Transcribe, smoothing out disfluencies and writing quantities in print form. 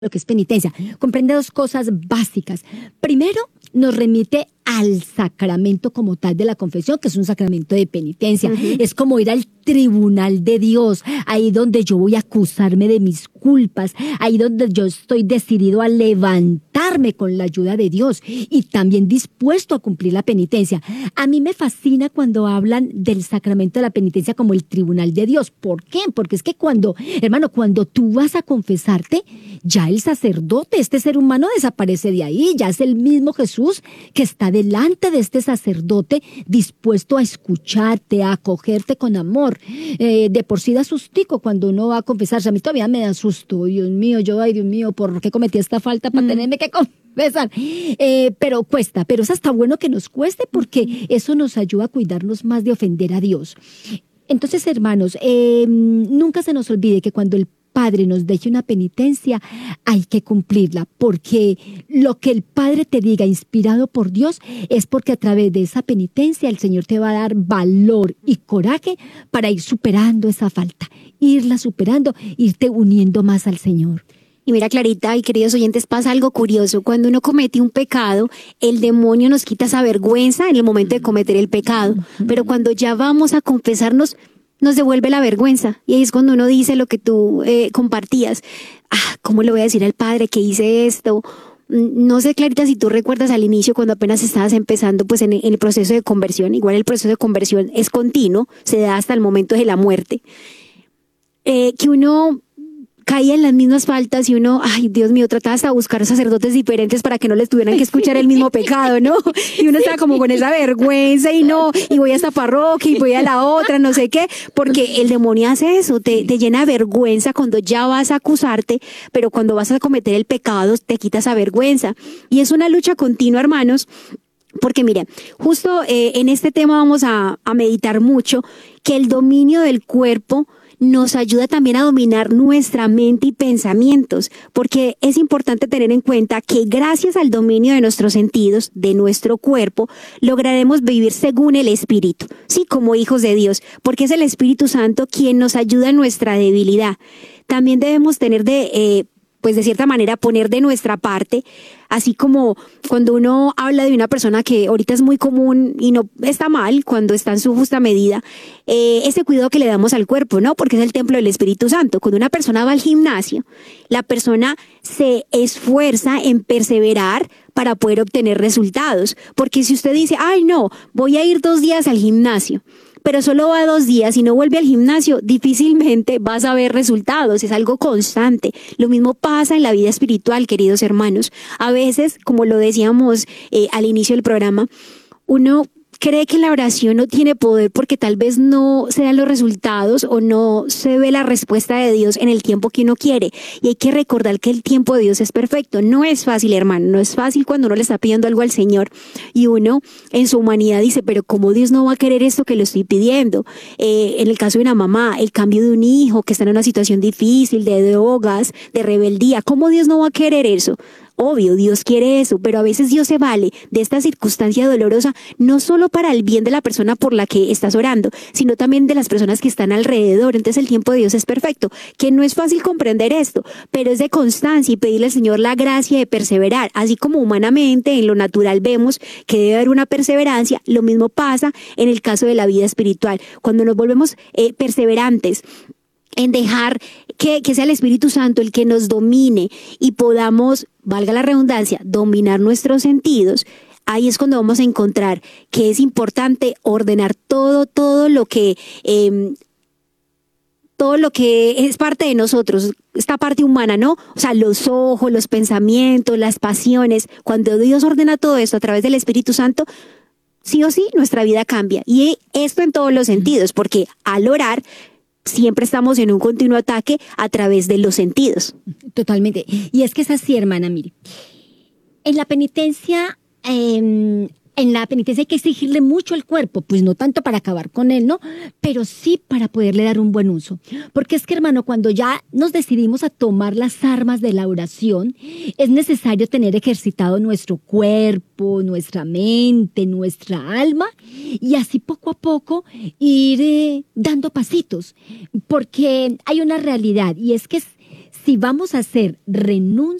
lo que es penitencia, comprende dos cosas básicas. Primero, nos remite al sacramento como tal de la confesión, que es un sacramento de penitencia. Es como ir al tribunal de Dios, ahí donde yo voy a acusarme de mis culpas, ahí donde yo estoy decidido a levantarme con la ayuda de Dios y también dispuesto a cumplir la penitencia. A mí me fascina cuando hablan del sacramento de la penitencia como el tribunal de Dios. ¿Por qué? Porque es que cuando tú vas a confesarte, ya el sacerdote, este ser humano, desaparece de ahí, ya es el mismo Jesús que está delante de este sacerdote dispuesto a escucharte, a acogerte con amor. De por sí da sustico cuando uno va a confesarse. A mí todavía me da susto. Dios mío, ¿por qué cometí esta falta para tenerme que confesar? Pero cuesta, pero es hasta bueno que nos cueste porque eso nos ayuda a cuidarnos más de ofender a Dios. Entonces, hermanos, nunca se nos olvide que cuando el Padre nos deje una penitencia, hay que cumplirla, porque lo que el Padre te diga, inspirado por Dios, es porque a través de esa penitencia el Señor te va a dar valor y coraje para ir superando esa falta, irla superando, irte uniendo más al Señor. Y mira, Clarita y queridos oyentes, pasa algo curioso. Cuando uno comete un pecado, el demonio nos quita esa vergüenza en el momento de cometer el pecado. Pero cuando ya vamos a confesarnos, nos devuelve la vergüenza. Y ahí es cuando uno dice lo que tú compartías. ¿Cómo le voy a decir al Padre que hice esto? No sé, Clarita, si tú recuerdas al inicio, cuando apenas estabas empezando pues en el proceso de conversión. Igual el proceso de conversión es continuo, se da hasta el momento de la muerte. Que uno caía en las mismas faltas y uno, Dios mío, trataba hasta de buscar sacerdotes diferentes para que no les tuvieran que escuchar el mismo pecado, ¿no? Y uno estaba como con esa vergüenza y voy a esta parroquia y voy a la otra, no sé qué, porque el demonio hace eso, te llena de vergüenza cuando ya vas a acusarte, pero cuando vas a cometer el pecado te quita esa vergüenza. Y es una lucha continua, hermanos, porque mire, justo en este tema vamos a meditar mucho que el dominio del cuerpo nos ayuda también a dominar nuestra mente y pensamientos, porque es importante tener en cuenta que gracias al dominio de nuestros sentidos, de nuestro cuerpo, lograremos vivir según el Espíritu, sí, como hijos de Dios, porque es el Espíritu Santo quien nos ayuda en nuestra debilidad. También debemos tener de cierta manera poner de nuestra parte, así como cuando uno habla de una persona que ahorita es muy común y no está mal cuando está en su justa medida, ese cuidado que le damos al cuerpo, ¿no? Porque es el templo del Espíritu Santo. Cuando una persona va al gimnasio, la persona se esfuerza en perseverar para poder obtener resultados. Porque si usted dice, no, voy a ir 2 días al gimnasio, pero solo va 2 días y no vuelve al gimnasio, difícilmente vas a ver resultados, es algo constante. Lo mismo pasa en la vida espiritual, queridos hermanos. A veces, como lo decíamos al inicio del programa, uno cree que la oración no tiene poder porque tal vez no se dan los resultados o no se ve la respuesta de Dios en el tiempo que uno quiere. Y hay que recordar que el tiempo de Dios es perfecto. No es fácil, hermano, no es fácil cuando uno le está pidiendo algo al Señor y uno en su humanidad dice, pero ¿cómo Dios no va a querer esto que le estoy pidiendo? En el caso de una mamá, el cambio de un hijo que está en una situación difícil, de drogas, de rebeldía, ¿cómo Dios no va a querer eso? Obvio, Dios quiere eso, pero a veces Dios se vale de esta circunstancia dolorosa, no solo para el bien de la persona por la que estás orando, sino también de las personas que están alrededor. Entonces el tiempo de Dios es perfecto, que no es fácil comprender esto, pero es de constancia y pedirle al Señor la gracia de perseverar. Así como humanamente, en lo natural vemos que debe haber una perseverancia, lo mismo pasa en el caso de la vida espiritual. Cuando nos volvemos perseverantes en dejar que sea el Espíritu Santo el que nos domine y podamos, valga la redundancia, dominar nuestros sentidos, ahí es cuando vamos a encontrar que es importante ordenar todo lo que es parte de nosotros, esta parte humana, ¿no? O sea, los ojos, los pensamientos, las pasiones. Cuando Dios ordena todo esto a través del Espíritu Santo, sí o sí, nuestra vida cambia. Y esto en todos los sentidos, porque al orar siempre estamos en un continuo ataque a través de los sentidos. Totalmente. Y es que es así, hermana, mire. En la penitencia hay que exigirle mucho al cuerpo, pues no tanto para acabar con él, ¿no? Pero sí para poderle dar un buen uso. Porque es que, hermano, cuando ya nos decidimos a tomar las armas de la oración, es necesario tener ejercitado nuestro cuerpo, nuestra mente, nuestra alma, y así poco a poco ir dando pasitos. Porque hay una realidad, y es que si vamos a hacer renuncia